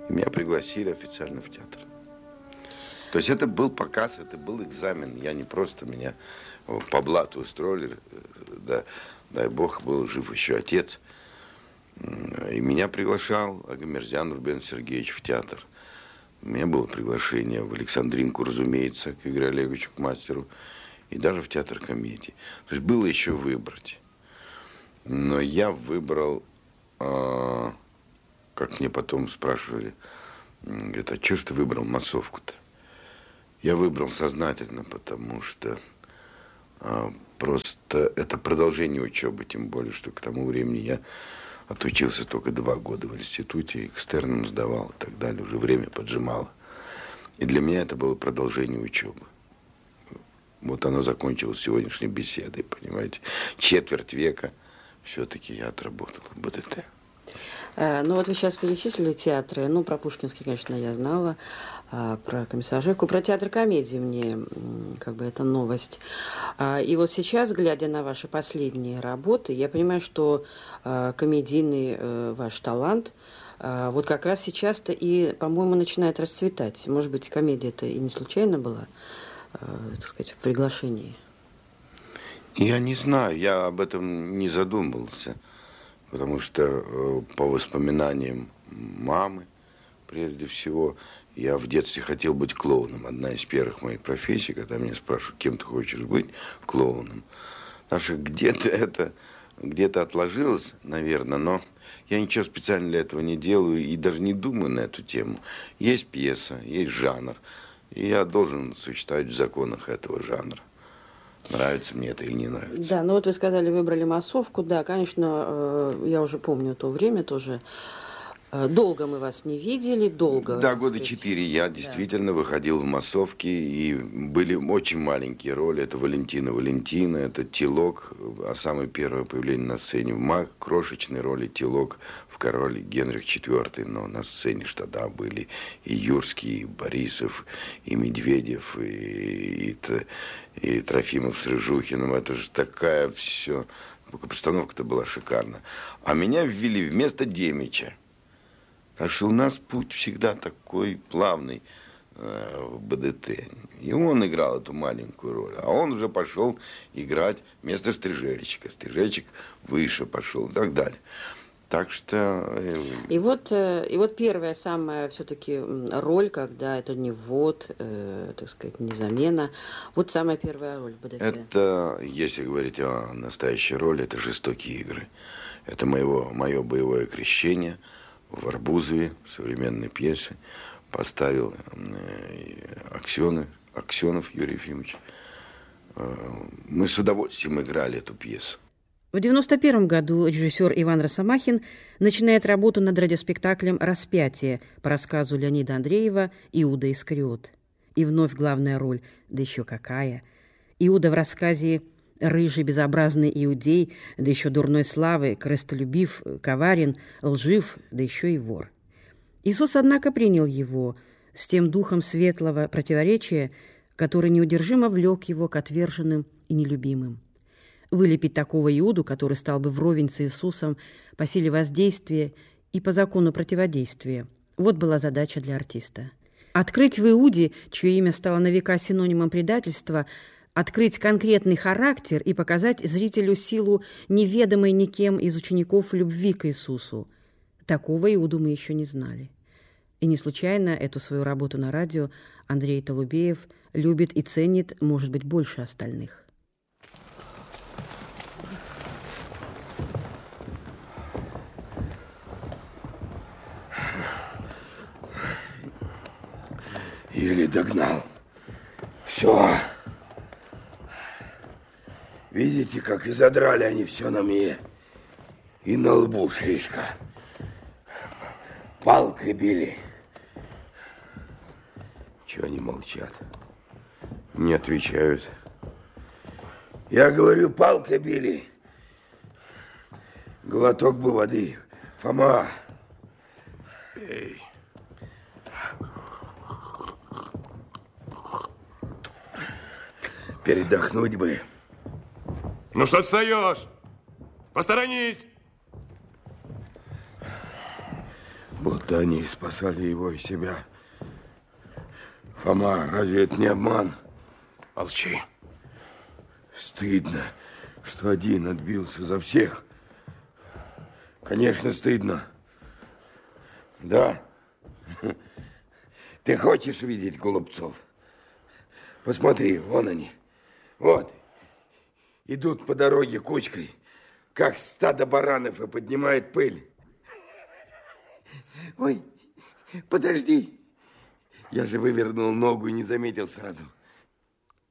И меня пригласили официально в театр. То есть это был показ, это был экзамен. Я не просто меня по блату устроили. Да, дай бог, был жив еще отец. И меня приглашал Агамерзян Рубен Сергеевич в театр. У меня было приглашение в Александринку, разумеется, к Игорю Олеговичу, к мастеру. И даже в театр комедии. То есть было еще выбрать. Но я выбрал, как мне потом спрашивали, говорят, а что ж ты выбрал массовку-то? Я выбрал сознательно, потому что просто это продолжение учебы, тем более, что к тому времени я отучился только 2 года в институте, экстерном сдавал и так далее, уже время поджимало. И для меня это было продолжение учебы. Вот оно закончилось сегодняшней беседой, понимаете. 1/4 века все-таки я отработал в БДТ. Ну вот вы сейчас перечислили театры. Ну, про Пушкинский, конечно, я знала. Про Комиссаржевку. Про театр комедии мне как бы это новость. И вот сейчас, глядя на ваши последние работы, я понимаю, что комедийный ваш талант вот как раз сейчас-то и, по-моему, начинает расцветать. Может быть, комедия-то и не случайно была, так сказать, в приглашении? Я не знаю, я об этом не задумывался. Потому что по воспоминаниям мамы, прежде всего, я в детстве хотел быть клоуном. Одна из первых моих профессий, когда меня спрашивают, кем ты хочешь быть, клоуном. Потому что где-то отложилось, наверное, но я ничего специально для этого не делаю и даже не думаю на эту тему. Есть пьеса, есть жанр, и я должен существовать в законах этого жанра. Нравится мне это или не нравится. Да, ну вот вы сказали, выбрали массовку. Да, конечно, я уже помню то время тоже. Долго мы вас не видели, долго. Да, года 4 я действительно выходил в массовки, и были очень маленькие роли. Это Валентина, это Телок, а самое первое появление на сцене в крошечной роли Телок в «Короле Генрих IV». Но на сцене ж тогда были и Юрский, и Борисов, и Медведев, и Трофимов с Рыжухиным. Это же такая все... Постановка-то была шикарна. А меня ввели вместо Демича. Так что у нас путь всегда такой плавный в БДТ. И он играл эту маленькую роль. А он уже пошел играть вместо Стрижельчика. Стрижельчик выше пошел и так далее. Так что... И вот первая самая все-таки роль, когда это не ввод, так сказать, не замена. Вот самая первая роль в БДТ. Это, если говорить о настоящей роли, это «Жестокие игры». Это мое боевое крещение. В Арбузове, в современной пьесе, поставил Аксенов Юрий Ефимович. Мы с удовольствием играли эту пьесу. В 1991 году режиссер Иван Росомахин начинает работу над радиоспектаклем «Распятие» по рассказу Леонида Андреева «Иуда Искариот». И вновь главная роль, да еще какая. Иуда в рассказе рыжий, безобразный иудей, да еще дурной славы, корыстолюбив, коварен, лжив, да еще и вор. Иисус, однако, принял его с тем духом светлого противоречия, который неудержимо влек его к отверженным и нелюбимым. Вылепить такого Иуду, который стал бы вровень с Иисусом по силе воздействия и по закону противодействия. Вот была задача для артиста. Открыть в Иуде, чье имя стало на века синонимом предательства, открыть конкретный характер и показать зрителю силу неведомой никем из учеников любви к Иисусу. Такого Иуду мы еще не знали. И не случайно эту свою работу на радио Андрей Толубеев любит и ценит, может быть, больше остальных. Еле догнал. Все. Видите, как и задрали они все на мне. И на лбу шишка. Палкой били. Чего они молчат? Не отвечают. Я говорю, палкой били. Глоток бы воды. Фома. Эй. Передохнуть бы. Ну что отстаешь? Посторонись! Будто они спасали его и себя. Фома, разве это не обман? Молчи. Стыдно, что один отбился за всех. Конечно, стыдно. Да. Ты хочешь видеть голубцов? Посмотри, вон они. Вот. Идут по дороге кучкой, как стадо баранов, и поднимает пыль. Ой, подожди. Я же вывернул ногу и не заметил сразу.